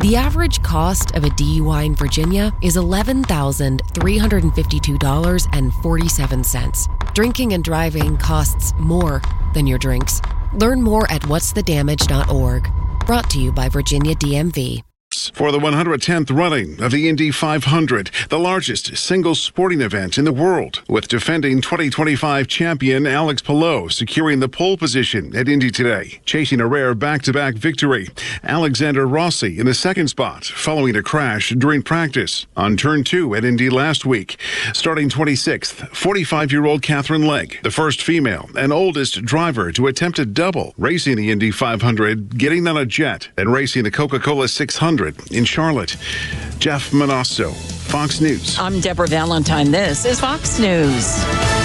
The average cost of a DUI in Virginia is $11,352.47. Drinking and driving costs more than your drinks. Learn more at whatsthedamage.org. Brought to you by Virginia DMV. For the 110th running of the Indy 500, the largest single sporting event in the world, with defending 2025 champion Alex Palou securing the pole position at Indy today, chasing a rare back-to-back victory. Alexander Rossi in the second spot, following a crash during practice on turn 2 at Indy last week. Starting 26th, 45-year-old Catherine Legg, the first female and oldest driver to attempt a double, racing the Indy 500, getting on a jet, and racing the Coca-Cola 600 in Charlotte. Jeff Manasso, Fox News. I'm Deborah Valentine. This is Fox News.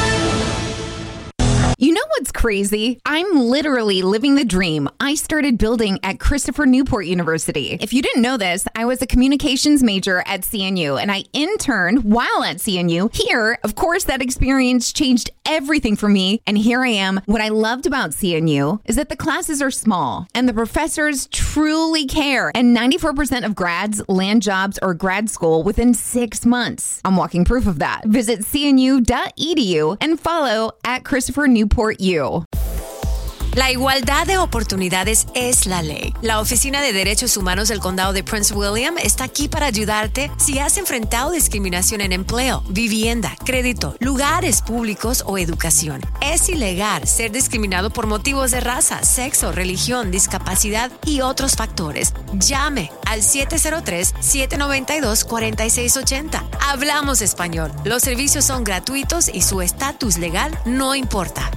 You know what's crazy? I'm literally living the dream I started building at Christopher Newport University. If you didn't know this, I was a communications major at CNU and I interned while at CNU. Here, of course, that experience changed everything for me. And here I am. What I loved about CNU is that the classes are small and the professors truly care. And 94% of grads land jobs or grad school within 6 months. I'm walking proof of that. Visit cnu.edu and follow at Christopher Newport U. La igualdad de oportunidades es la ley. La Oficina de Derechos Humanos del Condado de Prince William está aquí para ayudarte si has enfrentado discriminación en empleo, vivienda, crédito, lugares públicos o educación. Es ilegal ser discriminado por motivos de raza, sexo, religión, discapacidad y otros factores. Llame al 703-792-4680. Hablamos español. Los servicios son gratuitos y su estatus legal no importa.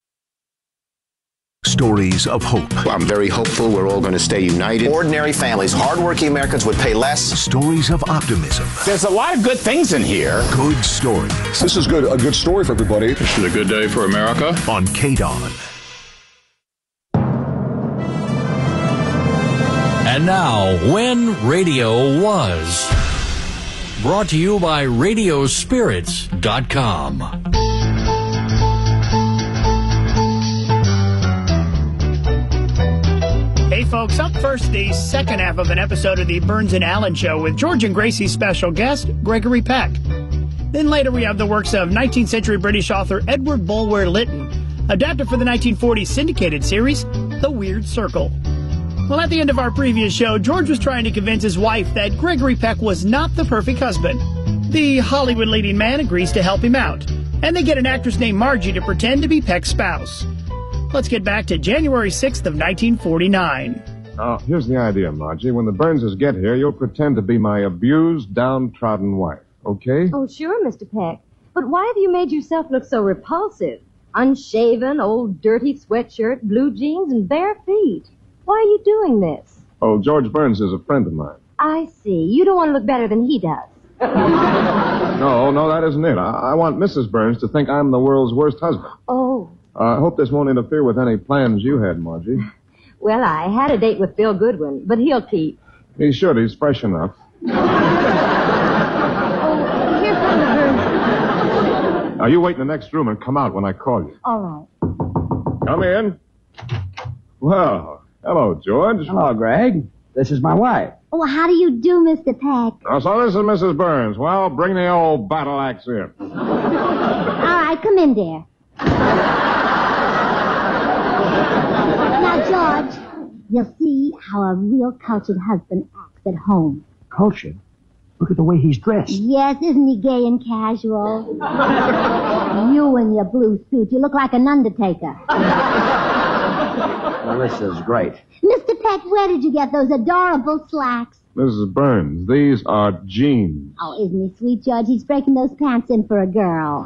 Stories of hope. Well, I'm very hopeful we're all going to stay united. Ordinary families, hardworking Americans would pay less. Stories of optimism. There's a lot of good things in here. Good stories. This is good. A good story for everybody. This is a good day for America. On KDON. And now, When Radio Was. Brought to you by Radiospirits.com. Hey folks, up first, the second half of an episode of the Burns and Allen Show with George and Gracie's special guest, Gregory Peck. Then later we have the works of 19th century British author Edward Bulwer Lytton, adapted for the 1940s syndicated series, The Weird Circle. Well, at the end of our previous show, George was trying to convince his wife that Gregory Peck was not the perfect husband. The Hollywood leading man agrees to help him out, and they get an actress named Margie to pretend to be Peck's spouse. Let's get back to January 6th of 1949. Oh, here's the idea, Margie. When the Burnses get here, you'll pretend to be my abused, downtrodden wife, okay? Oh, sure, Mr. Peck. But why have you made yourself look so repulsive? Unshaven, old dirty sweatshirt, blue jeans, and bare feet. Why are you doing this? Oh, George Burns is a friend of mine. I see. You don't want to look better than he does. No, that isn't it. I want Mrs. Burns to think I'm the world's worst husband. Oh. I hope this won't interfere with any plans you had, Margie. Well, I had a date with Bill Goodwin, but he'll keep. He should. He's fresh enough. Oh, here come the Burnses. Now, you wait in the next room and come out when I call you. All right. Come in. Well, hello, George. Hello, Greg. This is my wife. Oh, how do you do, Mr. Peck? Oh, so this is Mrs. Burns. Well, bring the old battle axe in. All right, come in, dear. Now, George, you'll see how a real cultured husband acts at home. Cultured? Look at the way he's dressed. Yes, isn't he gay and casual? You in your blue suit, you look like an undertaker. Well, this is great. Mr. Peck, where did you get those adorable slacks? Mrs. Burns, these are jeans. Oh, isn't he sweet, George? He's breaking those pants in for a girl.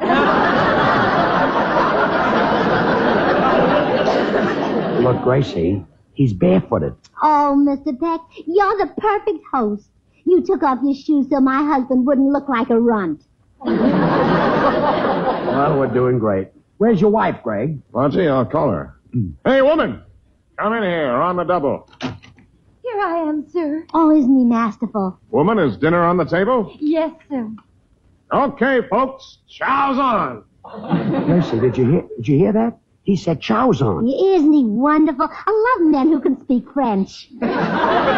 Look, Gracie, he's barefooted. Oh, Mr. Peck, you're the perfect host. You took off your shoes so my husband wouldn't look like a runt. Well, we're doing great. Where's your wife, Greg? Margie, I'll call her. Hey, woman! Come in here, on the double. Here I am, sir. Oh, isn't he masterful? Woman, is dinner on the table? Yes, sir. Okay, folks, chow's on. Gracie, did you hear that? He said chow's on. Isn't he wonderful? I love men who can speak French.